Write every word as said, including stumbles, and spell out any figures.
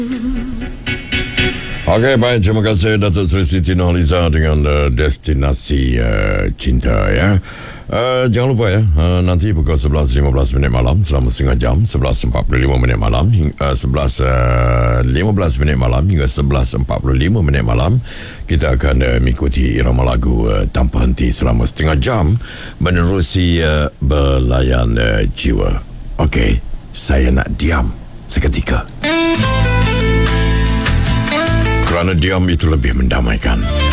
Okey, baik. Terima kasih Datuk Seri Siti Nurhaliza dengan uh, Destinasi uh, Cinta, ya. Uh, jangan lupa, ya, uh, nanti pukul sebelas lima belas minit malam selama setengah jam, sebelas empat puluh lima minit malam hingga uh, sebelas lima belas minit malam hingga sebelas empat puluh lima minit malam, kita akan uh, mengikuti irama lagu uh, tanpa henti selama setengah jam menerusi uh, belayan uh, jiwa. Okey, saya nak diam seketika. Kerana diam itu lebih mendamaikan.